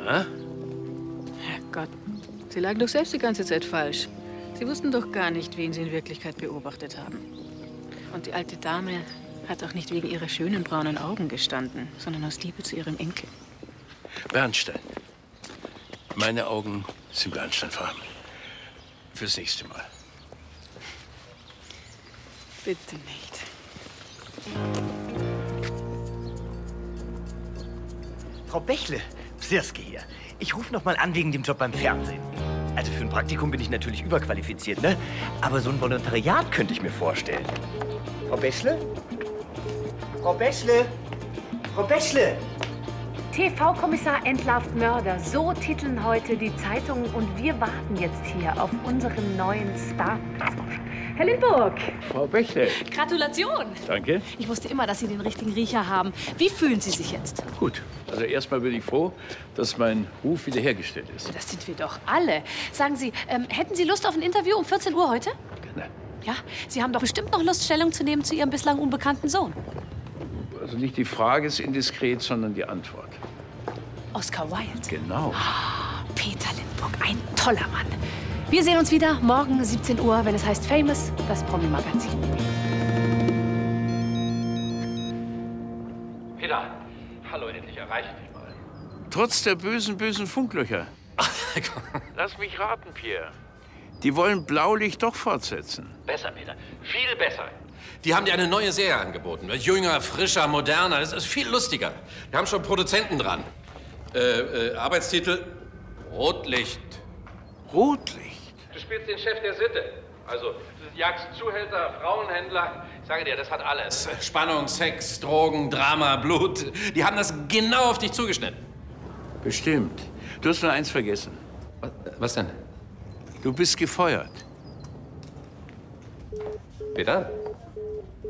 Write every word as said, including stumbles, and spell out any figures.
Ha? Herrgott, Sie lagen doch selbst die ganze Zeit falsch. Sie wussten doch gar nicht, wen Sie in Wirklichkeit beobachtet haben. Und die alte Dame hat auch nicht wegen ihrer schönen braunen Augen gestanden, sondern aus Liebe zu ihrem Enkel. Bernstein. Meine Augen sind bernsteinfarben. Fürs nächste Mal. Bitte nicht. Frau Bächle, Psirske hier. Ich rufe noch mal an wegen dem Job beim Fernsehen. Also für ein Praktikum bin ich natürlich überqualifiziert, ne? Aber so ein Volontariat könnte ich mir vorstellen. Frau Bächle? Frau Bächle? Frau Bächle! T V-Kommissar entlarvt Mörder. So titeln heute die Zeitungen und wir warten jetzt hier auf unseren neuen Starbesuch. Herr Lindburg! Frau Bächle. Gratulation! Danke. Ich wusste immer, dass Sie den richtigen Riecher haben. Wie fühlen Sie sich jetzt? Gut. Also erstmal bin ich froh, dass mein Ruf wiederhergestellt ist. Das sind wir doch alle. Sagen Sie, ähm, hätten Sie Lust auf ein Interview um vierzehn Uhr heute? Gerne. Ja, Sie haben doch bestimmt noch Lust, Stellung zu nehmen zu Ihrem bislang unbekannten Sohn. Also nicht die Frage ist indiskret, sondern die Antwort. Oscar Wilde. Genau. Peter Lindburg, ein toller Mann. Wir sehen uns wieder morgen siebzehn Uhr, wenn es heißt Famous, das Promi-Magazin. Peter, hallo, endlich erreiche ich dich mal. Trotz der bösen, bösen Funklöcher. Lass mich raten, Pierre. Die wollen Blaulicht doch fortsetzen. Besser, Peter, viel besser. Die haben dir eine neue Serie angeboten. Jünger, frischer, moderner. Das ist viel lustiger. Wir haben schon Produzenten dran. Äh, äh, Arbeitstitel Rotlicht. Rotlicht? Du spielst den Chef der Sitte. Also, du jagst Zuhälter, Frauenhändler. Ich sage dir, das hat alles. Spannung, Sex, Drogen, Drama, Blut. Die haben das genau auf dich zugeschnitten. Bestimmt. Du hast nur eins vergessen. Was, was denn? Du bist gefeuert. Peter?